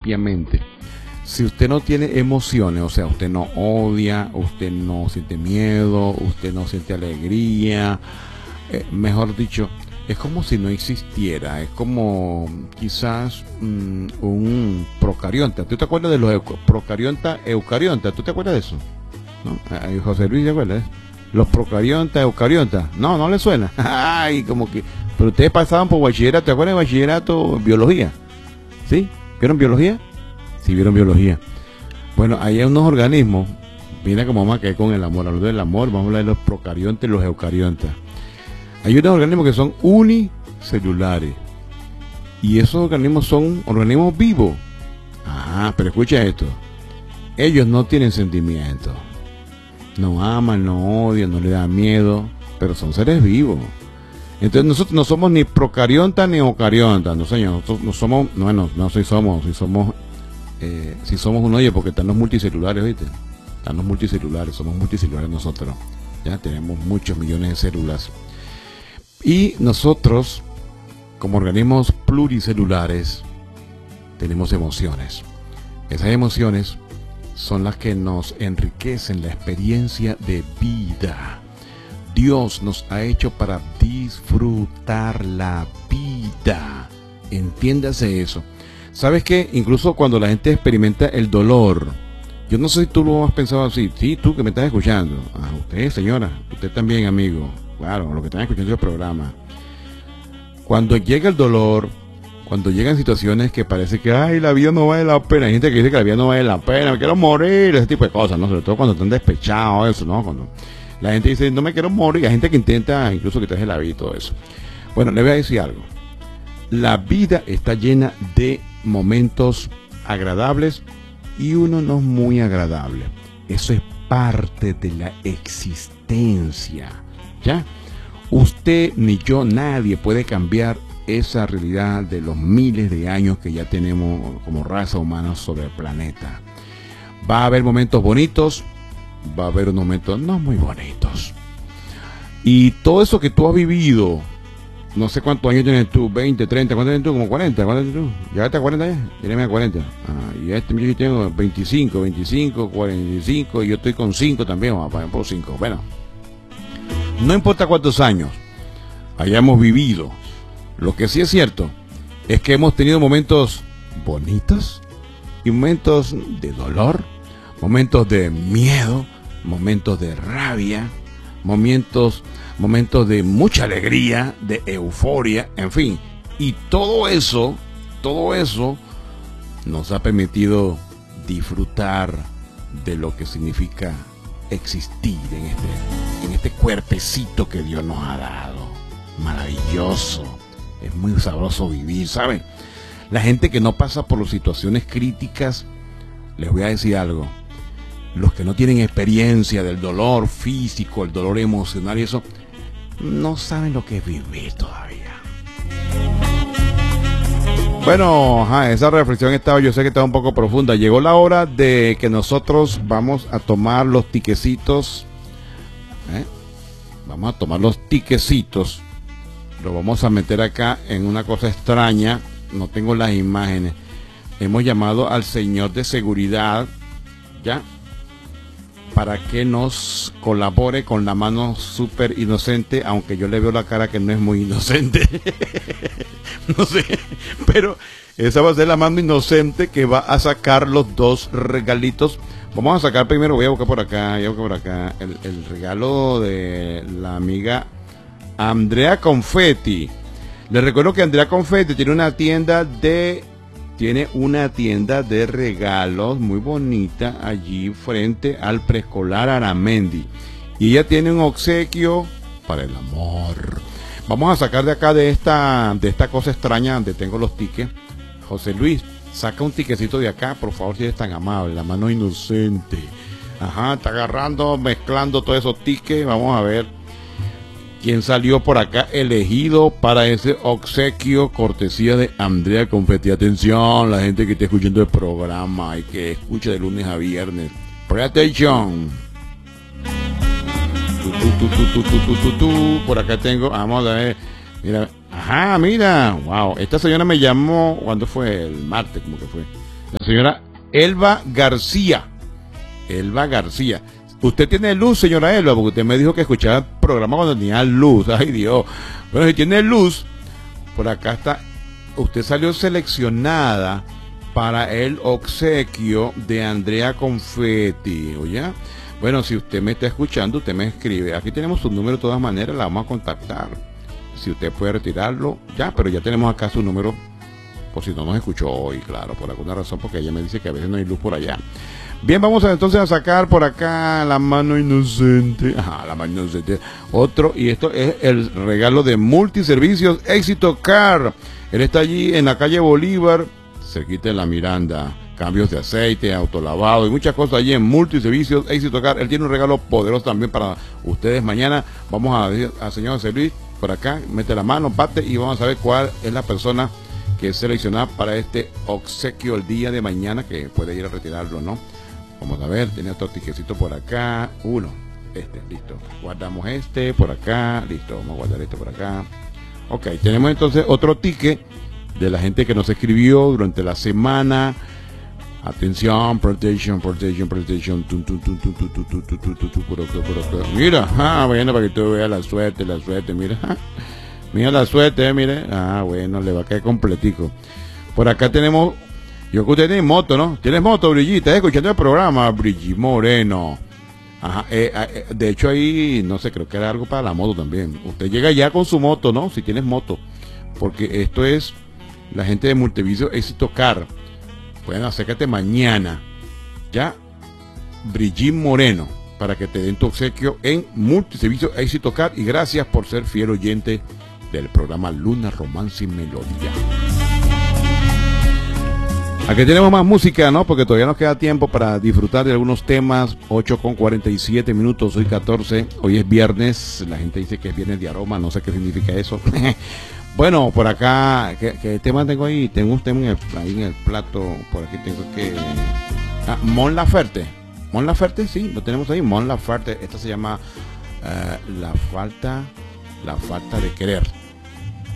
limpiamente. Si usted no tiene emociones, o sea, usted no odia, usted no siente miedo, usted no siente alegría, mejor dicho, es como si no existiera, es como quizás un procarionta. ¿Tú te acuerdas de los procarionta, eucarionta? ¿Tú te acuerdas de eso? ¿No? José Luis, ¿te acuerdas? Los procarionta, eucarionta. No, no le suena. Ay, como que... Pero ustedes pasaban por bachillerato, ¿te acuerdas de bachillerato? Biología. ¿Sí? ¿Vieron biología? Sí, vieron biología. Bueno, ahí hay unos organismos. Mira cómo vamos a caer con el amor. Hablando del amor, vamos a hablar de los procariontas y los eucariontas. Hay unos organismos que son unicelulares. Y esos organismos son organismos vivos. Ajá, pero escucha esto. Ellos no tienen sentimientos. No aman, no odian, no le dan miedo. Pero son seres vivos. Entonces nosotros no somos ni procariontas ni eucariontas. No, señor. Nosotros no somos... Bueno, no si somos un oye, porque están los multicelulares, ¿viste? Están los multicelulares. Somos multicelulares nosotros. Ya tenemos muchos millones de células. Y nosotros, como organismos pluricelulares, tenemos emociones. Esas emociones son las que nos enriquecen la experiencia de vida. Dios nos ha hecho para disfrutar la vida. Entiéndase eso. ¿Sabes qué? Incluso cuando la gente experimenta el dolor, yo no sé si tú lo has pensado así. Sí, tú que me estás escuchando. Usted, señora. Usted también, amigo. Claro, lo que están escuchando el programa. Cuando llega el dolor, cuando llegan situaciones que parece que ay, la vida no vale la pena, hay gente que dice que la vida no vale la pena, me quiero morir, ese tipo de cosas, ¿no? Sobre todo cuando están despechados, eso, ¿no? Cuando la gente dice, no me quiero morir, hay gente que intenta incluso quitarse la vida y todo eso. Bueno, le voy a decir algo. La vida está llena de momentos agradables y uno no muy agradable. Eso es parte de la existencia. ¿Ya? Usted ni yo, nadie puede cambiar esa realidad de los miles de años que ya tenemos como raza humana sobre el planeta. Va a haber momentos bonitos, va a haber unos momentos no muy bonitos. Y todo eso que tú has vivido, no sé cuántos años tienes tú, 20, 30, ¿cuántos tienes tú? Como 40, ¿cuántos tienes tú? ¿Llegaste a 40 ya? Tienes a 40. Y yo tengo 25, 45, y yo estoy con 5 también, vamos a poner por 5. Bueno. No importa cuántos años hayamos vivido, lo que sí es cierto es que hemos tenido momentos bonitos y momentos de dolor, momentos de miedo, momentos de rabia, momentos de mucha alegría, de euforia, en fin. Y todo eso nos ha permitido disfrutar de lo que significa existir en este cuerpecito que Dios nos ha dado. Maravilloso. Es muy sabroso vivir, ¿saben? La gente que no pasa por situaciones críticas, les voy a decir algo. Los que no tienen experiencia del dolor físico, el dolor emocional y eso, no saben lo que es vivir todavía. Bueno, esa reflexión yo sé que estaba un poco profunda. Llegó la hora de que nosotros vamos a tomar los tiquecitos. Vamos a tomar los tiquecitos. Lo vamos a meter acá en una cosa extraña. No tengo las imágenes. Hemos llamado al señor de seguridad, ¿ya? Para que nos colabore con la mano súper inocente, aunque yo le veo la cara que no es muy inocente. No sé, pero esa va a ser la mano inocente que va a sacar los dos regalitos. Vamos a sacar primero, voy a buscar por acá, el regalo de la amiga Andrea Confetti. Les recuerdo que Andrea Confetti tiene una tienda de regalos muy bonita allí frente al preescolar Aramendi. Y ella tiene un obsequio para el amor. Vamos a sacar de acá de esta cosa extraña donde tengo los tickets. José Luis, saca un tiquecito de acá, por favor, si eres tan amable. La mano inocente. Ajá, está agarrando, mezclando todos esos tickets. Vamos a ver quién salió por acá elegido para ese obsequio, cortesía de Andrea Confetti. Atención, la gente que está escuchando el programa y que escucha de lunes a viernes. Pay attention. Por acá tengo, vamos a ver, mira, mira, wow, esta señora me llamó, ¿cuándo fue? El martes, como que fue. La señora Elba García. Elba García. Usted tiene luz, señora Elba, porque usted me dijo que escuchaba el programa cuando tenía luz. Ay, Dios. Bueno, si tiene luz, por acá está. Usted salió seleccionada para el obsequio de Andrea Confetti, ¿oye? Bueno, si usted me está escuchando, usted me escribe. Aquí tenemos su número de todas maneras, la vamos a contactar. Si usted puede retirarlo, ya, pero ya tenemos acá su número, por si no nos escuchó hoy, claro, por alguna razón, porque ella me dice que a veces no hay luz por allá. Bien, vamos entonces a sacar por acá la mano inocente. Ajá, la mano inocente. Otro, y esto es el regalo de Multiservicios Éxito Car. Él está allí en la calle Bolívar, cerquita de la Miranda. Cambios de aceite, autolavado y muchas cosas allí en Multiservicios Éxito Car. Él tiene un regalo poderoso también para ustedes mañana. Vamos a señor Luis por acá, mete la mano, bate y vamos a ver cuál es la persona que es seleccionada para este obsequio el día de mañana, que puede ir a retirarlo, ¿no? Vamos a ver, tiene otro tiquecito por acá. Uno, listo. Guardamos por acá, listo. Vamos a guardar por acá. Ok, tenemos entonces otro ticket de la gente que nos escribió durante la semana. Atención, protection. Mira, bueno, para que tú veas la suerte, mira. Mira la suerte, mire. Bueno, le va a caer completico. Por acá tenemos. Yo que usted tiene moto, ¿no? ¿Tienes moto, Brillita? Escuchando el programa, Brigitte Moreno. Ajá, de hecho ahí, no sé, creo que era algo para la moto también. Usted llega ya con su moto, ¿no? Si tienes moto. Porque esto es la gente de Multiservicios Éxito Car. Pueden acércate mañana. Ya, Brigitte Moreno, para que te den tu obsequio en Multiservicios Éxito Car. Y gracias por ser fiel oyente del programa Luna, Romance y Melodía. Aquí tenemos más música, ¿no? Porque todavía nos queda tiempo para disfrutar de algunos temas. 8:47, hoy 14. Hoy es viernes. La gente dice que es viernes de aroma. No sé qué significa eso. Bueno, por acá, ¿qué tema tengo ahí? Tengo un tema ahí en el plato. Por aquí tengo que... Mon Laferte. Mon Laferte, sí, lo tenemos ahí. Mon Laferte. Esta se llama La falta de querer.